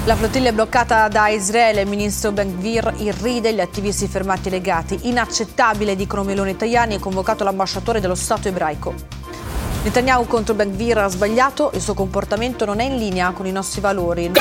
La flottiglia è bloccata da Israele, il ministro Ben-Gvir irride gli attivisti fermati e legati. Inaccettabile, dicono Meloni e Tajani, è convocato l'ambasciatore dello Stato ebraico. Netanyahu contro Ben-Gvir ha sbagliato, il suo comportamento non è in linea con i nostri valori.